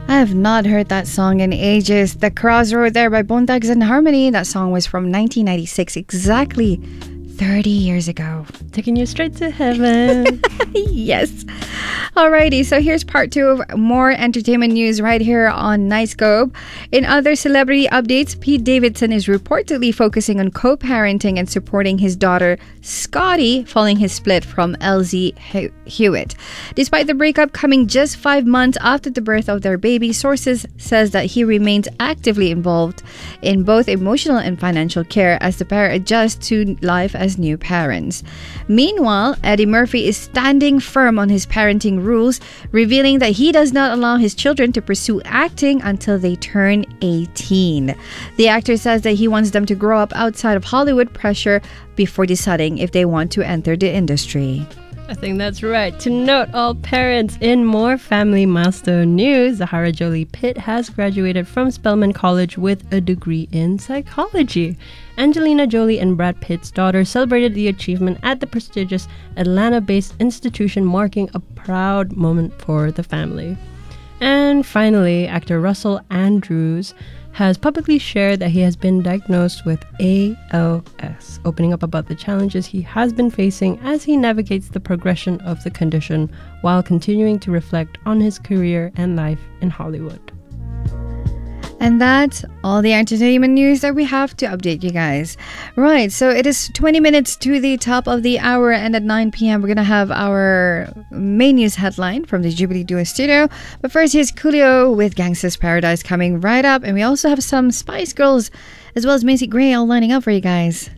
I have not heard that song in ages. The Crossroad there by Bone Thugs and Harmony. That song was from 1996, exactly 30 years ago. Taking you straight to heaven. Yes. Alrighty, so here's part 2 of more entertainment news right here on Nightscope. In other celebrity updates, Pete Davidson is reportedly focusing on co-parenting and supporting his daughter Scotty following his split from LZ Hewitt. Despite the breakup coming just 5 months after the birth of their baby, sources says that he remains actively involved in both emotional and financial care as the pair adjust to life as new parents. Meanwhile, Eddie Murphy is standing firm on his parenting rules, revealing that he does not allow his children to pursue acting until they turn 18. The actor says that he wants them to grow up outside of Hollywood pressure before deciding if they want to enter the industry. I think that's right. To note all parents, in more family milestone news, Zahara Jolie Pitt has graduated from Spelman College with a degree in psychology. Angelina Jolie and Brad Pitt's daughter celebrated the achievement at the prestigious Atlanta-based institution, marking a proud moment for the family. And finally, actor Russell Andrews has publicly shared that he has been diagnosed with ALS, opening up about the challenges he has been facing as he navigates the progression of the condition while continuing to reflect on his career and life in Hollywood. And that's all the entertainment news that we have to update you guys. Right, so it is 20 minutes to the top of the hour, and at 9 p.m. we're going to have our main news headline from the Jubilee Duo studio. But first, here's Coolio with Gangsta's Paradise coming right up. And we also have some Spice Girls as well as Macy Gray all lining up for you guys.